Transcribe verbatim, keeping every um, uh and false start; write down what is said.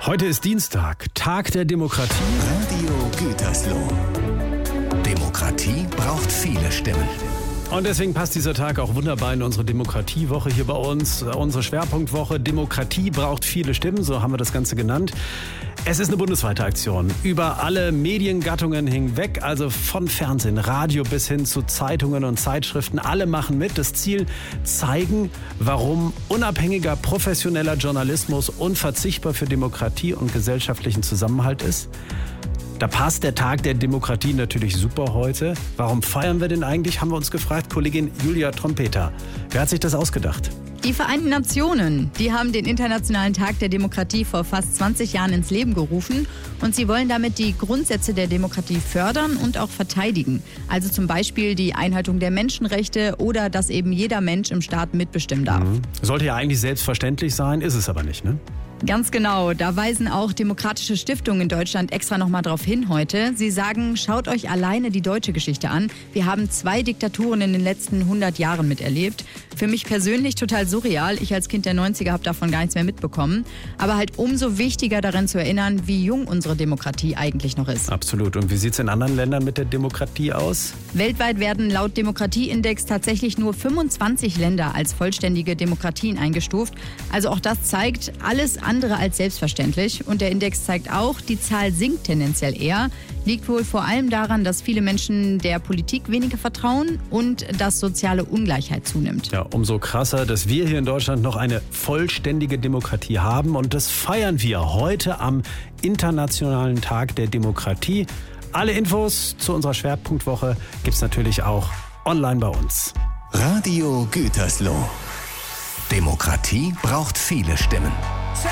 Heute ist Dienstag, Tag der Demokratie. Radio Gütersloh. Demokratie braucht viele Stimmen. Und deswegen passt dieser Tag auch wunderbar in unsere Demokratiewoche hier bei uns. Unsere Schwerpunktwoche Demokratie braucht viele Stimmen, so haben wir das Ganze genannt. Es ist eine bundesweite Aktion. Über alle Mediengattungen hinweg, also von Fernsehen, Radio bis hin zu Zeitungen und Zeitschriften. Alle machen mit. Das Ziel: zeigen, warum unabhängiger, professioneller Journalismus unverzichtbar für Demokratie und gesellschaftlichen Zusammenhalt ist. Da passt der Tag der Demokratie natürlich super heute. Warum feiern wir denn eigentlich, haben wir uns gefragt. Kollegin Julia Trompeter. Wer hat sich das ausgedacht? Die Vereinten Nationen, die haben den Internationalen Tag der Demokratie vor fast zwanzig Jahren ins Leben gerufen. Und sie wollen damit die Grundsätze der Demokratie fördern und auch verteidigen. Also zum Beispiel die Einhaltung der Menschenrechte oder dass eben jeder Mensch im Staat mitbestimmen darf. Mhm. Sollte ja eigentlich selbstverständlich sein, ist es aber nicht, ne? Ganz genau. Da weisen auch demokratische Stiftungen in Deutschland extra nochmal drauf hin heute. Sie sagen, schaut euch alleine die deutsche Geschichte an. Wir haben zwei Diktaturen in den letzten hundert Jahren miterlebt. Für mich persönlich total surreal. Ich als Kind der neunziger habe davon gar nichts mehr mitbekommen. Aber halt umso wichtiger daran zu erinnern, wie jung unsere Demokratie eigentlich noch ist. Absolut. Und wie sieht es in anderen Ländern mit der Demokratie aus? Weltweit werden laut Demokratieindex tatsächlich nur fünfundzwanzig Länder als vollständige Demokratien eingestuft. Also auch das zeigt, alles andere als selbstverständlich. Und der Index zeigt auch, die Zahl sinkt tendenziell eher. Liegt wohl vor allem daran, dass viele Menschen der Politik weniger vertrauen und dass soziale Ungleichheit zunimmt. Ja, umso krasser, dass wir hier in Deutschland noch eine vollständige Demokratie haben. Und das feiern wir heute am Internationalen Tag der Demokratie. Alle Infos zu unserer Schwerpunktwoche gibt es natürlich auch online bei uns. Radio Gütersloh. Demokratie braucht viele Stimmen.